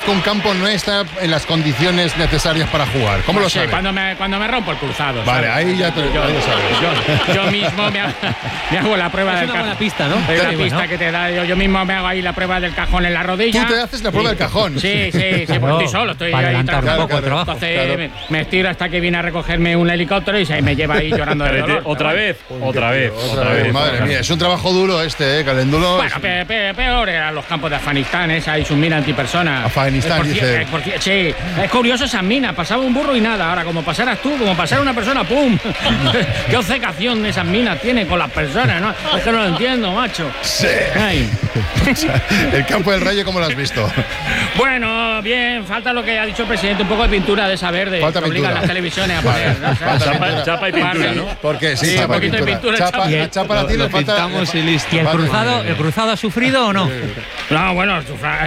que un campo no está en las condiciones necesarias para jugar? ¿Cómo lo sabes? Cuando me rompo el cruzado. Vale, ¿sabes? ahí ya te lo sabes. Yo mismo me hago la prueba del cajón. Es una buena pista, ¿no? Es una pista que te da. Yo mismo me hago ahí la prueba del cajón en la rodilla. Tú te haces la prueba del cajón. Sí, porque estoy solo. Estoy para ahí adelantar un poco el trabajando. trabajo. Entonces me estiro hasta que viene a recogerme un helicóptero y se me lleva ahí llorando de dolor. Otra vez. Madre mía, es un trabajo duro Calendulo. Bueno, peor eran los campos de Afganistán, hay sus minas antipersonas. Afganistán, dice. Sí, es curioso esas minas, pasaba un burro y nada. Ahora, como pasaras tú, como pasara una persona, ¡pum! ¿Qué obcecación esas minas tienen con las personas, no? Es que no lo entiendo, macho. Sí. Ay. El campo del Rayo, ¿cómo lo has visto? Bueno, bien, falta lo que ha dicho el presidente, un poco de pintura de esa verde. Falta que obligan pintura. las televisiones a poner. ¿no? Chapa y pintura, ¿no? ¿Por qué? Sí, un poquito de pintura. Chapa la tiene, falta. ¿Y el cruzado ha sufrido o no? No, bueno,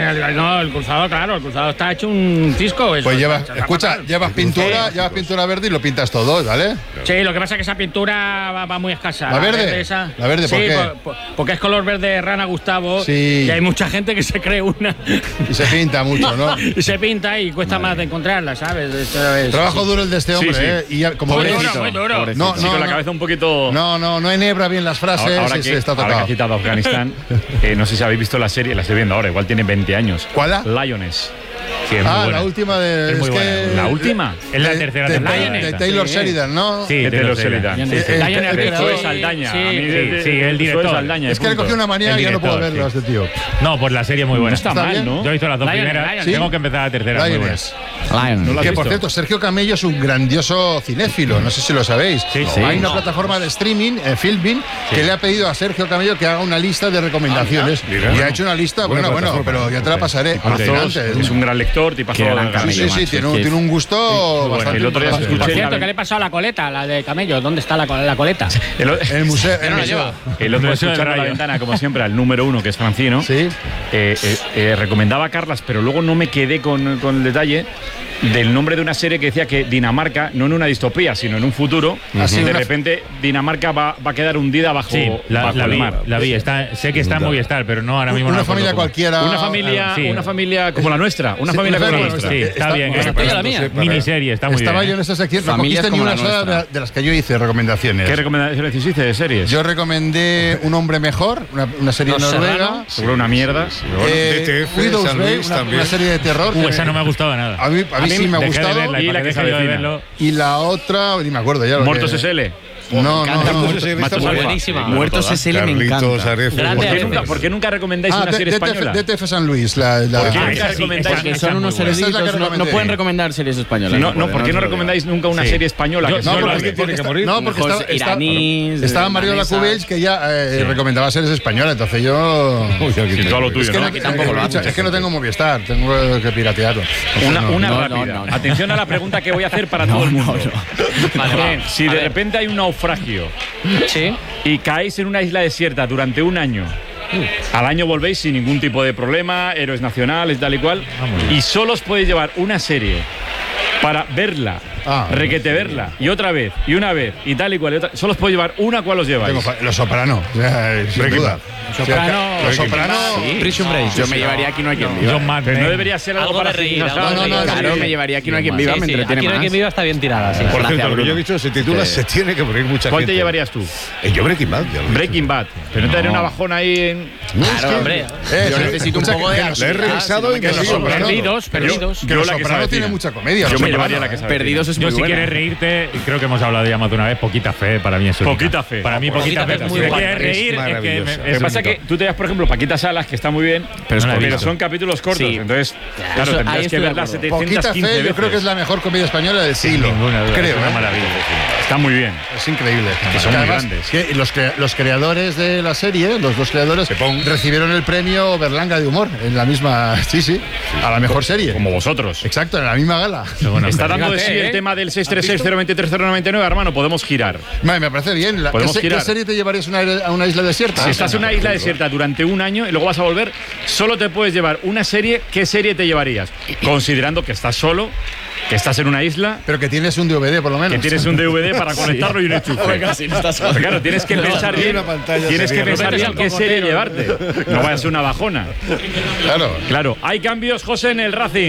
el cruzado, claro, el cruzado está hecho un cisco. Pues llevas pintura verde y lo pintas todo, ¿vale? Sí, lo que pasa es que esa pintura va muy escasa. ¿La verde? ¿La verde por qué? Porque es color verde rana, Gustavo. Sí. Y hay mucha gente que se cree una. Y se pinta mucho, ¿no? Y se pinta y cuesta más de encontrarla, ¿sabes? Trabajo duro el de este hombre, Sí. ¿eh? Y como Muy veis, duro. No, con la cabeza un poquito. no enhebra bien las frases. Ahora que está ha tocado. citado a Afganistán, no sé si habéis visto la serie, la estoy viendo ahora, igual tiene 20 años. ¿Cuál? Lioness. Sí, es muy buena. La última de. Es muy buena. ¿La última? Es la tercera temporada. De Taylor Sheridan, ¿no? Sí, De Taylor Sheridan. Sí, sí. De Zoe Saldaña. Sí, A mí de- sí, el director. Zoe Saldaña, Es que le punto. cogió una manía y ya no puedo director, verlo a este tío. No, pues la serie es muy buena. No está mal, bien? ¿no? Yo he visto las dos Lioness, primeras. Lioness. Tengo que empezar la tercera. Muy buena. Lioness. ¿No lo has Que por visto? cierto, Sergio Camello es un grandioso cinéfilo, no sé si lo sabéis. Sí. Hay una plataforma de streaming, Filmin, que le ha pedido a Sergio Camello que haga una lista de recomendaciones. Y ha hecho una lista, bueno, pero ya te la pasaré. Alucinante. Es un gran lector, tipazo. Sí, tiene un gusto bastante El otro día importante. escuché Por cierto, ¿qué le pasó a la coleta, la de camello? ¿Dónde está la coleta? El museo. no la lleva. El otro día Museo del escuchando la Rayo. ventana, como siempre, al número 1, que es Francino. Sí. Recomendaba a Carlas, pero luego no me quedé con el detalle del nombre de una serie que decía que Dinamarca, no en una distopía, sino en un futuro, de repente Dinamarca va a quedar hundida bajo, Sí, bajo el mar. la vi. Sé que está en Movistar, pero no ahora mismo. Una no me acuerdo familia cómo. cualquiera. Sí. Una familia como la nuestra. Una familia como la nuestra. Sí, está bien. la mía. Miniserie, está muy bien. Estaba yo en esa sección. No Familias cogiste ni como una la sola nuestra. de las que yo hice recomendaciones. ¿Qué recomendaciones hiciste de series? Yo recomendé Un hombre mejor, una serie Los noruega. Serrano. Seguro una mierda. DTF, Widow's San Bay, Luis una también. serie de terror. que Esa no me ha gustado nada. A mí sí me ha Dejé de gustado. verla, Y la para que que se deje de avecina. verlo. Y la otra, ni me acuerdo ya. Muertos SL. No. Matos Alfa. Buenísima. Muertos SL me Carlitos, encanta. Areces. Grande. ¿Por qué nunca recomendáis una serie española? DTF San Luis. ¿Por qué? Esa sí, recomendáis? esa Que es son muy unos buena. Esa es la que eruditos, no recomendé. pueden recomendar series españolas. No, ¿por qué no se lo recomendáis nunca una serie española? Yo- Que No, Yo porque, lo vi. Tiene que morir. no, porque Mejor iraníes, estaba Mario danesas. Lacubells que ya recomendaba series españolas, entonces yo. Sí, todo lo tuyo, Es que, ¿no? es que no tengo Movistar, tengo que piratearlo. Una No, rápida. no. Atención a la pregunta que voy a hacer para todo el mundo. Bien, si de repente hay un naufragio Sí. y caéis en una isla desierta durante un año, al año volvéis sin ningún tipo de problema, héroes nacionales, tal y cual, y solo os podéis llevar una serie para verla, requete verla, y otra vez, y una vez, y tal y cual, y otra. Solo os podéis llevar una, ¿cuál os lleváis? Los Soprano, sin duda. Los Soprano. Prison Break. Yo me llevaría Aquí no hay quien viva. John Madden. Pero no debería ser algo Algo para de reír, aficionados. algo de reír. Claro, me llevaría Aquí no hay quien viva, me entretiene Aquí no hay más. quien viva está bien tirada, sí. Por Gracias, cierto, lo que yo he Bruno. dicho se titula Se tiene que morir mucha ¿Cuál gente. te llevarías tú? Yo Breaking Bad. ya lo he dicho. Breaking Bad. Pero no te daría una bajona ahí en. Claro, hombre. Yo necesito un poco de La he acción. revisado y que me los sigo Soprano- Perdidos. Que Yo Los la que Soprano se avecina. tiene mucha comedia. Yo Los me Soprano. llevaría la que se avecina. Perdidos es Yo, muy si buena. quieres reírte, creo que hemos hablado ya más de una vez, poquita fe para mí es única. Poquita fe. Para mí, poquita fe. Fe es Si muy te buena. quieres reír, es que maravillosa. Lo que pasa es que tú te das, por ejemplo, Paquita Salas, que está muy bien, Pero no la he visto. son capítulos cortos. Sí. Entonces, claro, Eso- ahí tendrás que estoy de verla acuerdo. 715 Poquita fe, veces. yo creo que es la mejor comedia española del siglo. ninguna duda, Creo, es una ¿eh? maravilla. Está muy bien. Es increíble. Que son muy Además, grandes. que los creadores de la serie, los dos creadores, recibieron el premio Berlanga de humor en la misma, sí, a la mejor serie. Como vosotros. Exacto, en la misma gala. Está dando de sí Fíjate, el ¿eh? tema del 636-023-099, hermano. Podemos girar. Me parece bien. Podemos ¿Qué girar. serie te llevarías a una isla desierta? Si estás en una isla desierta durante un año y luego vas a volver, solo te puedes llevar una serie. ¿Qué serie te llevarías? Considerando que estás solo, que estás en una isla, Pero que tienes un DVD por lo menos. que tienes un DVD para conectarlo y un enchufe. Pero claro, tienes que pensar bien. una pantalla Tienes que sería, pensar ¿no? bien qué serie llevarte. No vaya a ser una bajona. Claro. Claro, hay cambios, José, en el Racing.